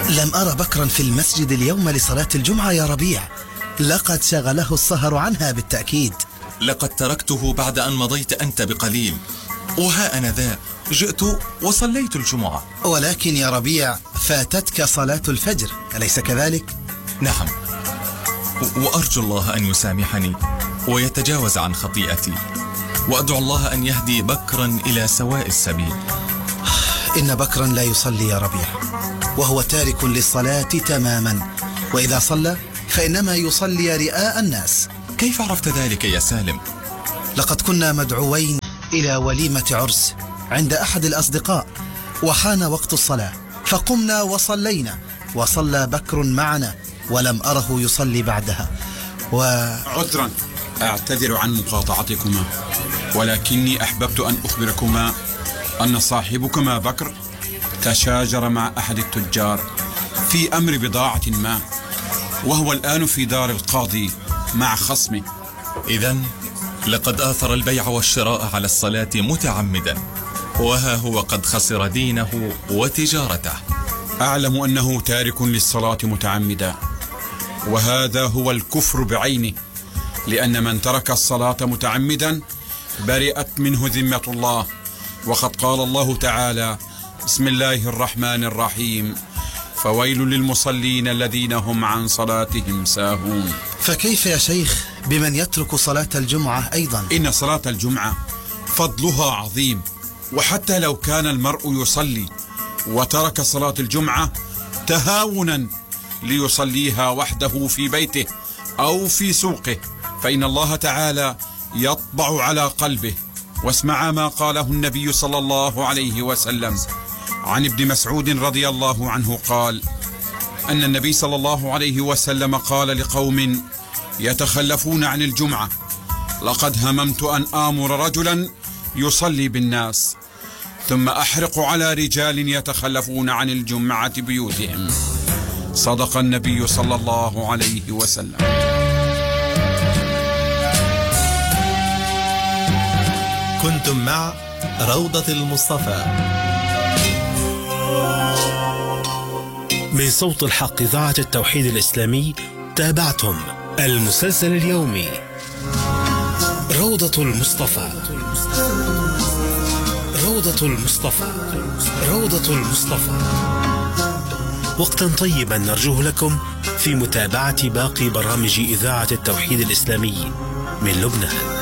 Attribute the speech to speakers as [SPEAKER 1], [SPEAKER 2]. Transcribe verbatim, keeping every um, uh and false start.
[SPEAKER 1] لم أرى بكرا في المسجد اليوم لصلاة الجمعة يا ربيع، لقد شغله السهر عنها بالتأكيد.
[SPEAKER 2] لقد تركته بعد أن مضيت أنت بقليل، وها أنا ذا جئت وصليت الجمعة.
[SPEAKER 1] ولكن يا ربيع فاتتك صلاة الفجر، أليس كذلك؟
[SPEAKER 2] نعم، وأرجو الله أن يسامحني ويتجاوز عن خطيئتي، وأدعو الله أن يهدي بكرا إلى سواء السبيل.
[SPEAKER 1] إن بكرا لا يصلي يا ربيع، وهو تارك للصلاة تماما، وإذا صلى فإنما يصلي رئاء الناس.
[SPEAKER 2] كيف عرفت ذلك يا سالم؟
[SPEAKER 1] لقد كنا مدعوين إلى وليمة عرس عند أحد الأصدقاء، وحان وقت الصلاة فقمنا وصلينا، وصلى بكر معنا ولم أره يصلي بعدها. و...
[SPEAKER 3] عذرا، أعتذر عن مقاطعتكما، ولكني أحببت أن أخبركما أن صاحبكما بكر تشاجر مع أحد التجار في أمر بضاعة ما، وهو الآن في دار القاضي مع خصمه.
[SPEAKER 2] إذن لقد آثر البيع والشراء على الصلاة متعمدا، وها هو قد خسر دينه وتجارته.
[SPEAKER 3] أعلم أنه تارك للصلاة متعمدا، وهذا هو الكفر بعينه، لأن من ترك الصلاة متعمدا برئت منه ذمة الله، وقد قال الله تعالى: بسم الله الرحمن الرحيم، فويل للمصلين الذين هم عن صلاتهم ساهون.
[SPEAKER 1] فكيف يا شيخ بمن يترك صلاة الجمعة أيضا؟
[SPEAKER 3] إن صلاة الجمعة فضلها عظيم، وحتى لو كان المرء يصلي وترك صلاة الجمعة تهاونا ليصليها وحده في بيته أو في سوقه، فإن الله تعالى يطبع على قلبه. واسمع ما قاله النبي صلى الله عليه وسلم عن ابن مسعود رضي الله عنه قال أن النبي صلى الله عليه وسلم قال لقوم يتخلفون عن الجمعة: لقد هممت أن آمر رجلا يصلي بالناس ثم أحرق على رجال يتخلفون عن الجمعة بيوتهم. صدق النبي صلى الله عليه وسلم.
[SPEAKER 4] كنتم مع روضة المصطفى
[SPEAKER 5] من صوت الحق إذاعة التوحيد الإسلامي. تابعتم المسلسل اليومي روضة المصطفى. روضة المصطفى. روضة المصطفى. وقتا طيبا نرجوه لكم في متابعة باقي برامج إذاعة التوحيد الإسلامي من لبنان.